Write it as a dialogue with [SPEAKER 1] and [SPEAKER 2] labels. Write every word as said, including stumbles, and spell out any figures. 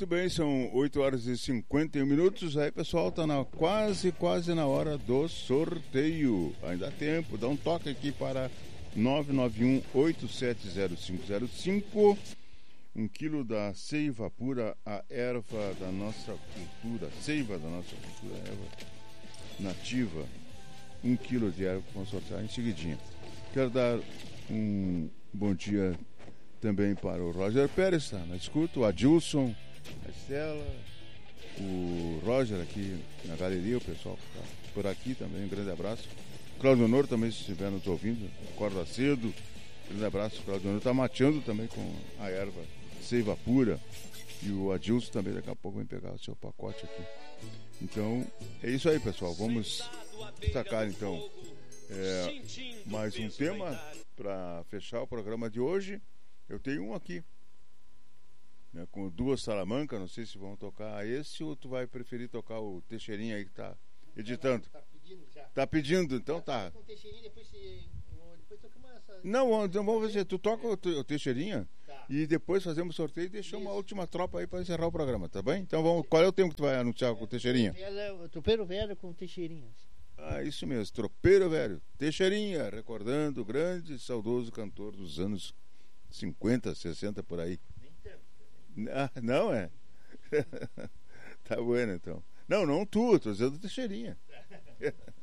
[SPEAKER 1] Muito bem, são oito horas e cinquenta e um minutos. Aí, pessoal, tá na, quase, quase na hora do sorteio. Ainda há tempo, dá um toque aqui para nove nove um oito sete zero cinco zero cinco. Um quilo da seiva pura, a erva da nossa cultura, seiva da nossa cultura, erva nativa. Um quilo de erva que vamos sortear em seguidinha. Quero dar um bom dia também para o Roger Pérez, tá na escuta, o Adilson, a Estela, o Roger aqui na galeria, o pessoal que está por aqui também, um grande abraço. Cláudio Honor também, se estiver nos ouvindo, acorda cedo, grande abraço. Cláudio Honor está mateando também com a erva seiva pura, e o Adilson também daqui a pouco vem pegar o seu pacote aqui. Então, é isso aí, pessoal, vamos destacar então é, mais um tema para fechar o programa de hoje. Eu tenho um aqui, né, com duas Salamanca, não sei se vão tocar esse ou tu vai preferir tocar o Teixeirinha aí que tá editando. Tá pedindo já. Tá pedindo, então tá. Com o Teixeirinha, depois se... depois tocamos essa... Não, então vamos fazer, tu toca o Teixeirinha tá. E depois fazemos sorteio e deixamos Isso. a última tropa aí para encerrar o programa, tá bem? Então vamos, qual é o tempo que tu vai anunciar com o Teixeirinha?
[SPEAKER 2] O Tropeiro Velho com o Teixeirinha.
[SPEAKER 1] Ah, isso mesmo, Tropeiro Velho, Teixeirinha, recordando o grande e saudoso cantor dos anos cinquenta, sessenta por aí. Nem tanto. Ah, não é? Tá bueno então. Não, não tu, tô dizendo Teixeirinha.